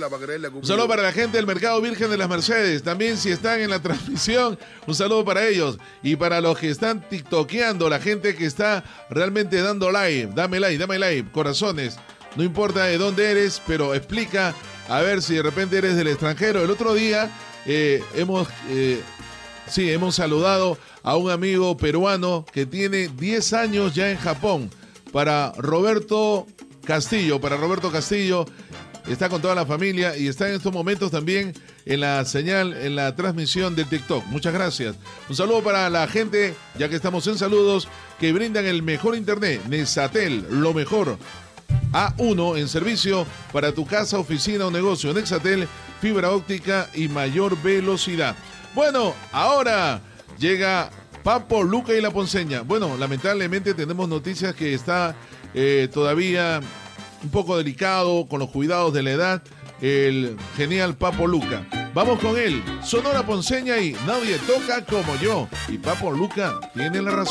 para creerle a Un saludo para la gente del Mercado Virgen de las Mercedes. También si están en la transmisión, un saludo para ellos. Y para los que están tiktokeando, la gente que está realmente dando like. Dame like, corazones. No importa de dónde eres, pero explica, a ver si de repente eres del extranjero. El otro día hemos saludado a un amigo peruano que tiene 10 años ya en Japón. Para Roberto Castillo, está con toda la familia y está en estos momentos también en la señal, en la transmisión de TikTok. Muchas gracias. Un saludo para la gente, ya que estamos en saludos, que brindan el mejor internet, Nexatel, lo mejor. A1 en servicio para tu casa, oficina o negocio. Nexatel, fibra óptica y mayor velocidad. Bueno, ahora llega Papo, Luca y la Ponceña. Bueno, lamentablemente tenemos noticias que está todavía un poco delicado con los cuidados de la edad. El genial Papo Luca. Vamos con él. Sonora Ponceña y Nadie toca como yo. Y Papo Luca tiene la razón.